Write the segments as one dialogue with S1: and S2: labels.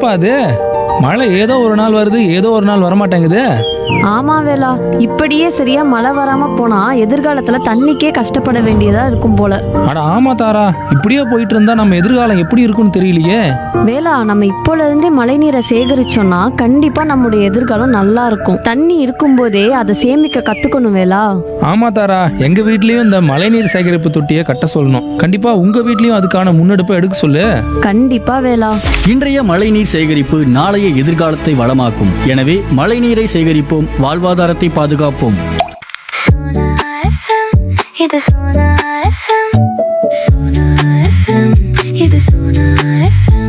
S1: என்னப்பா அது? மழை ஏதோ ஒரு நாள் வருது, ஏதோ ஒரு நாள் வரமாட்டேங்குது.
S2: ஆமா வேலா, இப்படியே சரியா மழை வராம போனா எதிர்காலத்துல தண்ணிக்கே கஷ்டப்பட வேண்டியதா இருக்கும் போல.
S1: அட ஆமா தாரா, இப்படியே போயிட்டு இருந்தா நம்ம எதிர்காலம் எப்படி இருக்கும்னு தெரியலையே.
S2: வேலா, நம்ம இப்போல இருந்தே மழை நீரை சேகரிச்சோம்னா கண்டிப்பா நம்முடைய எதிர்காலம் நல்லா இருக்கும். தண்ணி இருக்கும்போதே அதை சேமிக்க கத்துக்கணும் வேலா.
S1: ஆமா தாரா, எங்க வீட்லயும் இந்த மழைநீர் சேகரிப்பு தொட்டியை கட்ட சொல்லணும். கண்டிப்பா உங்க வீட்லயும் அதுக்கான முன்னெடுப்பை எடுக்க சொல்லு.
S2: கண்டிப்பா வேலா.
S3: இன்றைய மழைநீர் சேகரிப்பு நாளைய எதிர்காலத்தை வளமாக்கும். எனவே மழைநீரை சேகரிப்போம், வாழ்வாதாரத்தை பாதுகாப்போம்.
S4: Sona FM, இது Sona FM. Sona FM, இது Sona FM.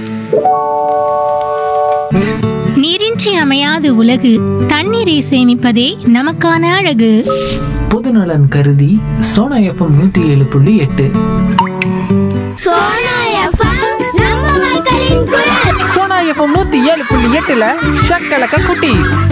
S5: நீரின்றி அமையாது உலகு, தண்ணீரை சேமிப்பதே நமக்கான அழகு.
S6: பொதுநலன் கருதி சோனா எஃப்எம் 107.8.
S4: Sona FM, நம்ம மக்களின் குரல்.
S6: சோனா எஃப்எம் 107.8ல ஷக்கலக்க குட்டி.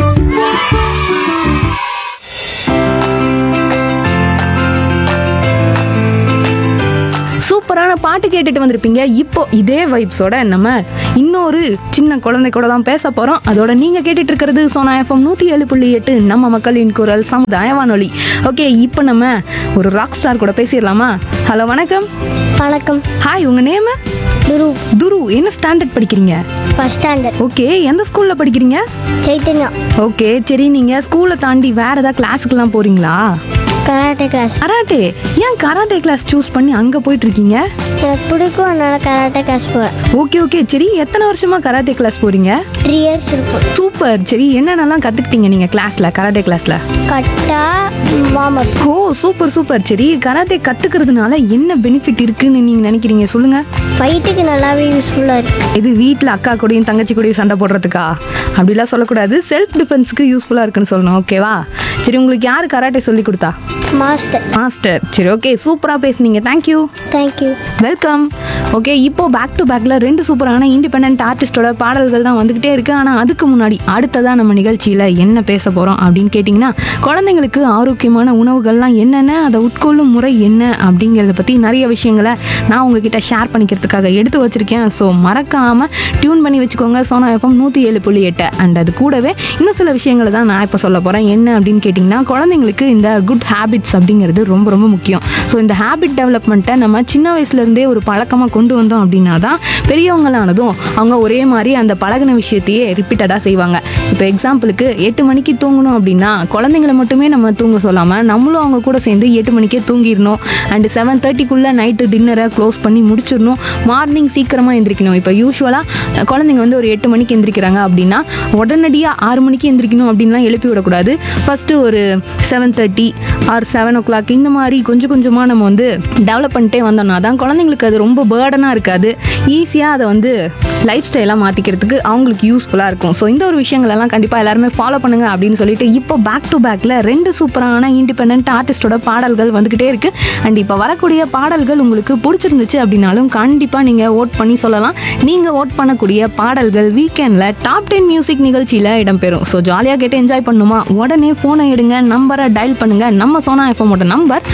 S7: சூப்பரான பாட்டு கேட்டுட்டு வந்திருப்பீங்க. இப்போ இதே வைப்ஸோட நம்ம இன்னொரு சின்ன குழந்தை கூட தான் பேச போறோம். அதோட நீங்க கேட்டுட்டு இருக்கிறது சோனா எஃப்எம் 107.8 நம்ம மக்களின் குரல் சமுதாய வானொலி. ஓகே, இப்போ நம்ம ஒரு ராக் ஸ்டார் கூட பேசிடலாமா? ஹலோ, வணக்கம்.
S4: வணக்கம்.
S7: ஹாய், உங்க நேம்?
S4: துரு.
S7: துரு. என்ன ஸ்டாண்டர்ட் படிக்கிறீங்க?
S4: First standard.
S7: ஓகே, எந்த ஸ்கூல்ல படிக்கிறீங்க?
S4: சைத்தன்யா.
S7: ஓகே, சரி, நீங்க ஸ்கூலை தாண்டி வேற ஏதாவது கிளாஸுக்குலாம் போறீங்களா?
S4: Karate class.
S7: கராட்டே? ஏன் கராட்டே கிளாஸ் சூஸ் பண்ணி அங்க போயிட்டு இருக்கீங்க?
S4: எனக்கு பிடிக்கும், அதனால கராட்டே கிளாஸ் போவேன்.
S7: ஓகே ஓகே, சரி, எத்தனை வருஷமா கராட்டே கிளாஸ் போறீங்க?
S4: 3 years இருக்கும்.
S7: சூப்பர். சரி, என்னென்னலாம் கத்துக்கிட்டீங்க நீங்க கிளாஸ்ல, கராட்டே கிளாஸ்ல?
S4: கட்டா, வார்ம் அப்.
S7: ஓ, சூப்பர் சூப்பர். சரி, கராத்தே கத்துக்கிறதுனால என்ன பெனிஃபிட் இருக்குன்னு நீங்க நினைக்கிறீங்க, சொல்லுங்க.
S4: ஃபைட்டுக்கு நல்லாவே யூஸ்ஃபுல்லாக இருக்கு.
S7: இது வீட்ல அக்கா கூடயும் தங்கச்சி கூடயும் சண்டை போடுறதுக்கா? அப்படிலாம் சொல்லக்கூடாது, செல்ஃப் டிஃபென்ஸ்க்கு யூஸ்ஃபுல்லா இருக்குன்னு சொல்லணும். ஓகேவா? சரி, உங்களுக்கு யாரு கராட்டே சொல்லி கொடுத்தா?
S4: மாஸ்டர்.
S7: மாஸ்டர். சரி, ஓகே, சூப்பரா பேசுனீங்க. தேங்க்யூ.
S4: தேங்க்யூ.
S7: வெல்கம். ஓகே, இப்போ பேக் டு பேக்ல 2 சூப்பரான இண்டிபெண்டன்ட் ஆர்டிஸ்டோட பாடல்கள் தான் வந்துகிட்டே இருக்கு. ஆனால் அதுக்கு முன்னாடி அடுத்ததா நம்ம நிகழ்ச்சியில என்ன பேச போறோம் அப்படின்னு கேட்டிங்கன்னா, குழந்தைங்களுக்கு ஆரோக்கியமான உணவுகள்லாம் என்னென்ன, அதை உட்கொள்ளும் முறை என்ன அப்படிங்கிறத பற்றி நிறைய விஷயங்களை நான் உங்ககிட்ட ஷேர் பண்ணிக்கிறதுக்காக எடுத்து வச்சிருக்கேன். ஸோ மறக்காம டியூன் பண்ணி வச்சுக்கோங்க சோனா எஃப்எம் 107.8. அண்ட் அது கூடவே இன்னும் சில விஷயங்களை தான் நான் இப்போ சொல்ல போகிறேன். என்ன அப்படின்னு கேட்டிங்கன்னா, குழந்தைங்களுக்கு இந்த குட் ஹேபிட்ஸ் அப்படிங்கிறது ரொம்ப ரொம்ப முக்கியம். ஸோ இந்த ஹேபிட் டெவலப்மெண்ட்டை நம்ம சின்ன வயசுலேருந்தே ஒரு பழக்கமாக கொண்டு வந்தோம் அப்படின்னா தான் பெரியவங்களானதும் அவங்க ஒரே மாதிரி அந்த பழகின விஷயத்தையே ரிப்பீட்டடாக செய்வாங்க. இப்போ எக்ஸாம்பிளுக்கு 8 மணிக்கு தூங்கணும் அப்படின்னா குழந்தைங்களை மட்டுமே நம்ம தூங்க சொல்லாமல் நம்மளும் அவங்க கூட சேர்ந்து 8 மணிக்கே தூங்கிடணும். அண்ட் 7:30க்குள்ளே நைட்டு டின்னரை க்ளோஸ் பண்ணி முடிச்சிடணும். மார்னிங் சீக்கிரமாக எந்திரிக்கணும். இப்போ யூஸ்வலாக குழந்தைங்க வந்து ஒரு 8 மணிக்கு எந்திரிக்கிறாங்க அப்படின்னா உடனடியாக 6 மணிக்கு எந்திரிக்கணும் அப்படின்லாம் எழுப்பி விடக்கூடாது. ஃபஸ்ட்டு ஒரு 7:30 ஆர் 7 o'clock இந்த மாதிரி கொஞ்சம் கொஞ்சமாக நம்ம வந்து டெவலப் பண்ணிட்டே வந்தோம்னா தான் குழந்தைங்களுக்கு அது ரொம்ப பேர்டனாக இருக்காது. ஈஸியாக அதை வந்து லைஃப் ஸ்டைலாக மாற்றிக்கிறதுக்கு அவங்களுக்கு யூஸ்ஃபுல்லாக இருக்கும். ஸோ இந்த ஒரு விஷயங்களெல்லாம் கண்டிப்பாக எல்லாருமே ஃபாலோ பண்ணுங்க அப்படின்னு சொல்லிட்டு இப்போ பேக் டு பேக்கில் 2 சூப்பரான இண்டிபெண்டன்ட் ஆர்டிஸ்டோட பாடல்கள் வந்துக்கிட்டே இருக்குது. அண்ட் இப்போ வரக்கூடிய பாடல்கள் உங்களுக்கு பிடிச்சிருந்துச்சு அப்படின்னாலும் கண்டிப்பாக நீங்கள் ஓட் பண்ணி சொல்லலாம். நீங்கள் ஓட் பண்ணக்கூடிய பாடல்கள் வீக்கெண்டில் டாப் 10 மியூசிக் நிகழ்ச்சியில் இடம்பெறும். ஸோ ஜாலியாக கேட்டு என்ஜாய் பண்ணுமா? உடனே ஃபோனை எடுங்க, நம்பரை டயல் பண்ணுங்க. நம்ம சோனா எஃப்எம்மோட நம்பர்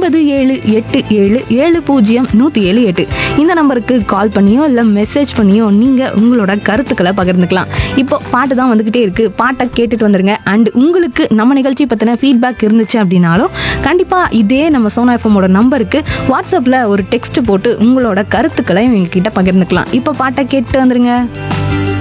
S7: 9787700178. இந்த நம்பருக்கு கால் பண்ணியோ இல்லை மெசேஜ் பண்ணியோ நீங்கள் உங்களோட கருத்துக்களை பகிர்ந்துக்கலாம். இப்போ பாட்டு தான் வந்துக்கிட்டே இருக்குது, பாட்டை கேட்டுட்டு வந்துருங்க. அண்ட் உங்களுக்கு நம்ம நிகழ்ச்சி பற்றின ஃபீட்பேக் இருந்துச்சு அப்படின்னாலும் கண்டிப்பாக இதே நம்ம சோனா எஃப்எம்மோட நம்பருக்கு வாட்ஸ்அப்பில் ஒரு டெக்ஸ்ட் போட்டு உங்களோட கருத்துக்களை எங்ககிட்ட பகிர்ந்துக்கலாம். இப்போ பாட்டை கேட்டு வந்துருங்க.